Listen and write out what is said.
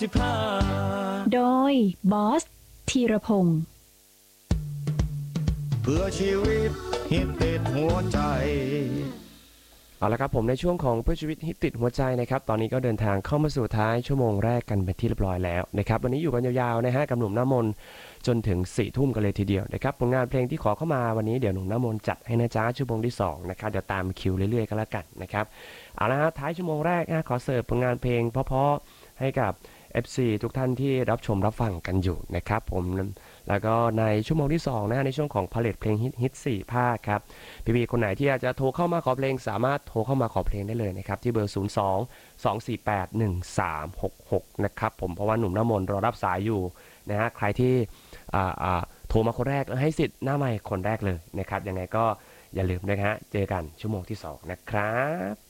โดยบอสธีรพงศ์เพื่อชีวิตฮิตติดหัวใจเอาละครับผมในช่วงของเพื่อชีวิตฮิตติดหัวใจนะครับตอนนี้ก็เดินทางเข้ามาสู่ท้ายชั่วโมงแรกกันเป็นที่เรียบร้อยแล้วนะครับวันนี้อยู่กันยาวๆนะฮะกับหนุ่มน้ำมนต์จนถึง4 ทุ่มกันเลยทีเดียวนะครับผลงานเพลงที่ขอเข้ามาวันนี้เดี๋ยวหนุ่มน้ำมนต์จัดให้นะจ๊ะชั่วโมงที่2นะครับเดี๋ยวตามคิวเรื่อยๆก็แล้วกันนะครับเอาละฮะท้ายชั่วโมงแรกนะขอเสิร์ฟผลงานเพลงเพราะๆให้กับ FC ทุกท่านที่รับชมรับฟังกันอยู่นะครับผมแล้วก็ในชั่วโมงที่2นะในช่วงของผลิตเพลงฮิต4 ภาคครับพี่ๆคนไหนที่อยากจะโทรเข้ามาขอเพลงสามารถโทรเข้ามาขอเพลงได้เลยนะครับที่เบอร์ 02-248-1366 นะครับผมเพราะว่าหนุ่มน้ำมนต์รอรับสายอยู่นะฮะใครที่โทรมาคนแรกให้สิทธิ์หน้าไมค์คนแรกเลยนะครับยังไงก็อย่าลืมนะฮะเจอกันชั่วโมงที่2นะครับ